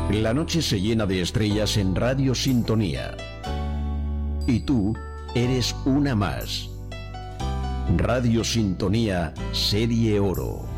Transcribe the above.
La noche se llena de estrellas en Radio Sintonía. Y tú eres una más. Radio Sintonía Serie Oro.